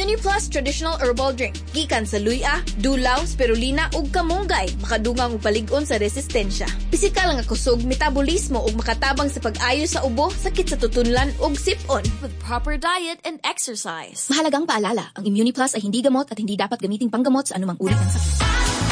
ImmuniPlus Traditional Herbal Drink. Gikan sa luya, dulaw, spirulina ug kamunggay. Makadungang ug palig-on sa resistensya. Pisikal nga kusog, metabolismo ug makatabang sa pag-ayo sa ubo, sakit sa tutunlan ug sip-on. With proper diet and exercise. Mahalagang paalala, ang ImmuniPlus ay hindi gamot at hindi dapat gamiting panggamot sa anumang uri ng sakit.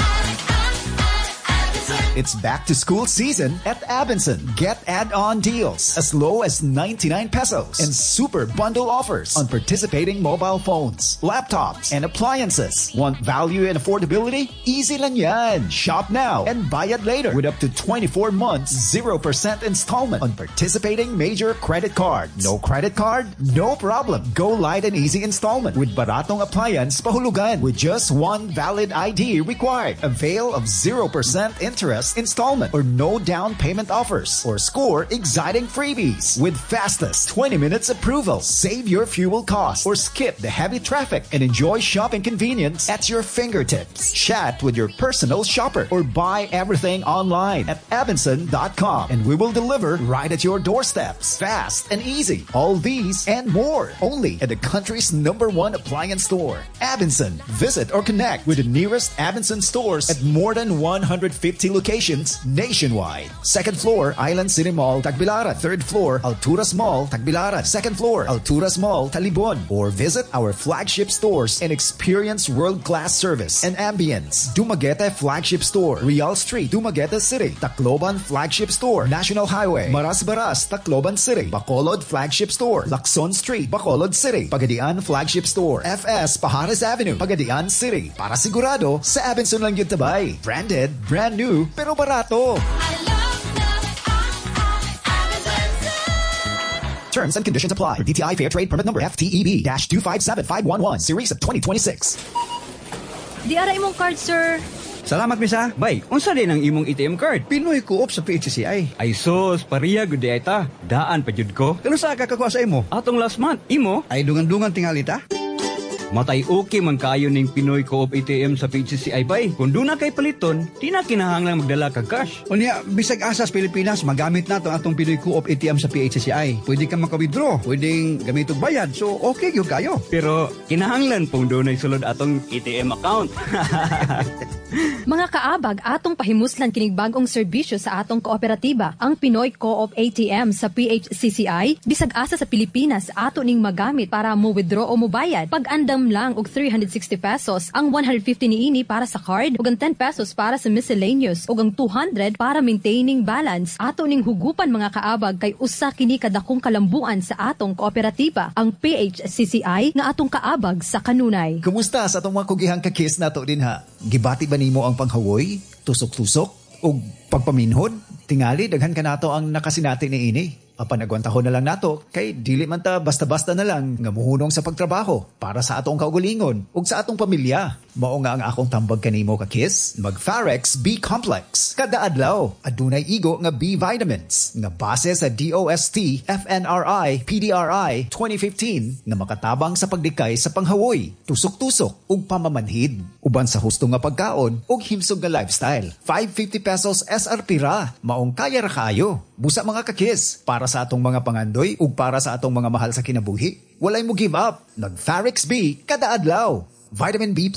It's back to school season at Abenson. Get add-on deals as low as 99 pesos and super bundle offers on participating mobile phones, laptops, and appliances. Want value and affordability? Easy lang yan. Shop now and buy it later with up to 24 months 0% installment on participating major credit cards. No credit card? No problem. Go light and easy installment with Baratong Appliance Pahulugan with just one valid ID required. Avail of 0% interest installment or no down payment offers or score exciting freebies with fastest 20 minutes approval. Save your fuel costs or skip the heavy traffic and enjoy shopping convenience at your fingertips. Chat with your personal shopper or buy everything online at Abenson.com and we will deliver right at your doorsteps. Fast and easy. All these and more only at the country's #1 appliance store. Abenson. Visit or connect with the nearest Abenson stores at more than 150 locations nationwide. Second floor, Island City Mall, Tagbilaran. Third floor, Alturas Mall, Tagbilaran. Second floor, Alturas Mall, Talibon. Or visit our flagship stores and experience world-class service and ambience. Dumaguete Flagship Store, Real Street, Dumaguete City. Tacloban Flagship Store, National Highway, Maras-Baras, Tacloban City. Bacolod Flagship Store, Lacson Street, Bacolod City. Pagadian Flagship Store, FS Pajares Avenue, Pagadian City. Para sigurado, sa Abenson lang yun tabay. Branded, brand new, pero barato. Terms and conditions apply. For DTI Fair Trade Permit Number FTEB-257511, Series of 2026. Di ara imong card, sir. Salamat, misa. Bay, unsa din ang imong ATM card? Pinoy Co-op sa PHCCI. Ay sos, pariya gud di ay ta. Daan pa jud ko. Kano sa kakakuha sa imo? Atong last month, imo? Ay dungan-dungan tingali ta. Matay okay man kayo ning Pinoy Co-op ATM sa PHCCI bay. Kung doon na kay paliton, di na kinahanglang magdala kag cash. O niya, bisag asas Pilipinas, magamit na atong Pinoy Co-op ATM sa PHCCI. Pwede kang maka-withdraw, pwedeng gamit og bayad. So, okay gyud kayo. Pero kinahanglan pong doon ay sulod atong ATM account. Mga kaabag, atong pahimuslan kining bagong serbisyo sa atong kooperatiba, ang Pinoy Co-op ATM sa PHCCI. Bisag asa sa Pilipinas, ato ning magamit para mo withdraw o mo bayad. Pag-andam lang og 360 pesos, ang 150 niini para sa card, ug ang 10 pesos para sa miscellaneous, ug ang 200 para maintaining balance. Ato ning hugupan mga kaabag kay usa kini kadakong kalambuan sa atong kooperatiba, ang PHCCI nga atong kaabag sa kanunay. Kumusta sa atong mga kugihang kakis nato din ha? Gibati ba nimo ang panghawoy, tusok-tusok, o pagpaminhod? Tingali, daghan ka nato ang nakasinati ni ini. Papanagwantahon na lang nato, kay dili man ta basta-basta na lang nga muhunong sa pagtrabaho para sa atong kaugalingon ug sa atong pamilya. Mao nga ang akong tambag kanimo kakis, mag-Farex B-Complex. Kada adlaw, adunay igo nga B vitamins nga base sa DOST, FNRI, PDRI 2015 nga makatabang sa pagdikay sa panghawoy, tusok-tusok ug pamamanhid. Uban sa husto nga pagkaon ug himsog nga lifestyle. 550 pesos SRP ra, maong kaya ra kaayo. Busa mga kakis, para sa atong mga pangandoy ug para sa atong mga mahal sa kinabuhi. Walay mo give up. Nag-Farex B kada adlaw. Vitamin B+,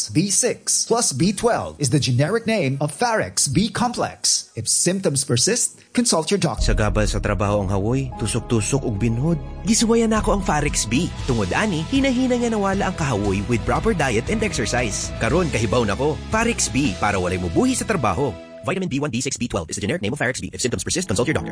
B6, plus B12 is the generic name of Farex B-Complex. If symptoms persist, consult your doctor. Sa gabal sa trabaho ang hawoy, tusok-tusok ug binhod. Gisuwayan ako ang Farex B. Tungod ani, hinahina nga nawala ang kahawoy with proper diet and exercise. Karon kahibaw nako. Farex B para walay mo buhi sa trabaho. Vitamin B1, B6, B12 is the generic name of Farex B. If symptoms persist, consult your doctor.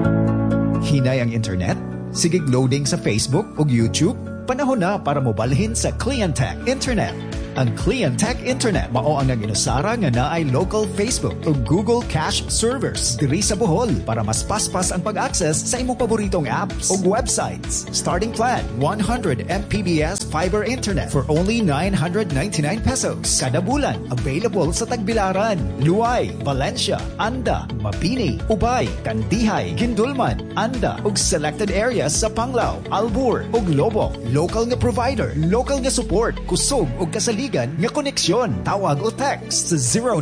Hinay ang internet? Sigig loading sa Facebook o YouTube? Panahon na para mobalhin sa Cleantech Internet. Ang Cleantech Internet mao ang naginusara nga naay local Facebook o Google Cache servers diri sa Bohol para mas paspas ang pag-access sa imong paboritong apps o websites. Starting plan 100 Mbps fiber internet for only 999 pesos kada bulan. Available sa Tagbilaran, Luay, Valencia, Anda, Mabini, Ubay, Kandihay, Gindulman, Anda ug selected areas sa Panglao, Albur ug Lobo. Local nga provider, local nga support, kusog ug kasali kasaligan nga koneksyon. Tawag o text sa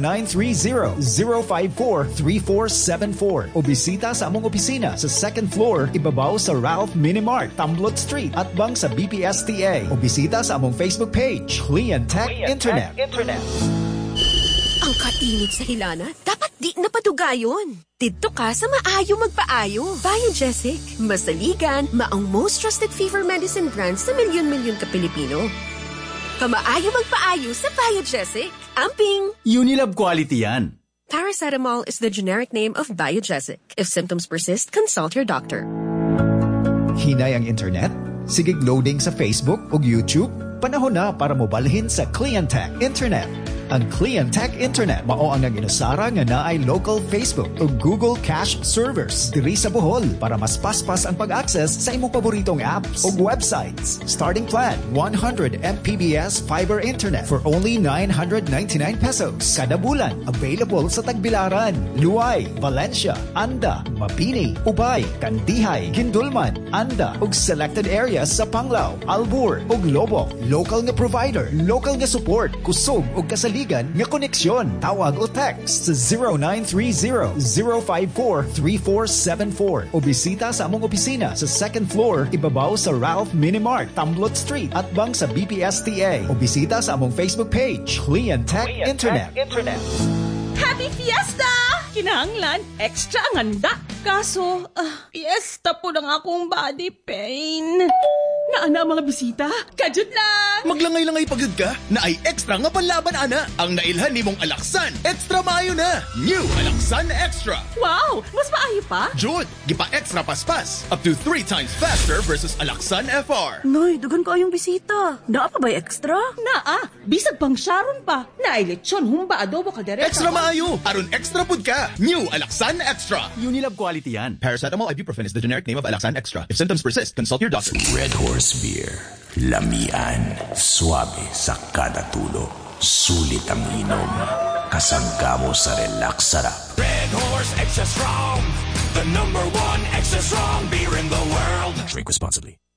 0930-054-3474 o bisita sa among opisina sa 2nd floor ibabaw sa Ralph Minimart, Tamblot Street at bang sa BPSTA o bisita sa among Facebook page, Clientech Internet. Ang kainit sa hilana, dapat di napadugayon. Dito ka sa maayo magpaayo. Biogesic, masaligan, maong most trusted fever medicine brand sa milyon-milyon ka Pilipino. Kamaayo magpaayo sa Biogesic. Amping! Unilab quality yan. Paracetamol is the generic name of Biogesic. If symptoms persist, consult your doctor. Hinay ang internet? Sigig loading sa Facebook o YouTube? Panahon na para mobalhin sa Clientech Internet. Ang Clientech Internet mao ang inusara nga naay local Facebook o Google Cache servers diri sa Bohol para mas paspas ang pag-access sa imong paboritong apps o websites. Starting plan 100 Mbps fiber internet for only 999 pesos kada bulan. Available sa Tagbilaran, Luay, Valencia, Anda, Mabini, Ubay, Kandihay, Gindulman, Anda ug selected areas sa Panglao, Albur ug Lobo. Local nga provider, local nga support, kusog ug kasaligan nga koneksyon. Tawag o text sa 0930-054-3474 o bisita sa among opisina sa 2nd floor ibabaw sa Ralph Minimart, Tamblot Street at bang sa BPSTA o bisita sa among Facebook page, Clientech Internet. Happy Fiesta! Kinahanglan, extra ang handa. Kaso, fiesta po ng akong body pain. Naana mga bisita, kajud lang! Maglangay-langay pagod ka na ay extra nga panlaban, ana. Ang nailhan ni mong Alaksan, extra maayo na. New Alaksan Extra. Wow! Mas maayo pa? Jud, gipa-extra paspas. Up to 3 times faster versus Alaksan FR. Noy, dugan ko ayong bisita. Naa pa ba'y extra? Naa, bisag pang Sharon pa. Naay lechon, humba, adobo, kaldereta. Extra maayo, aron extra pud ka. New Alaksan Extra. Unilab quality yan. Paracetamol ibuprofen is the generic name of Alaksan Extra. If symptoms persist, consult your doctor. Red Horse Beer. Lamian. Suabe sa kada tulo. Sulit ang inom. Kasangga mo sa relax sarap. Red Horse Extra Strong. The #1 extra strong beer in the world. Drink responsibly.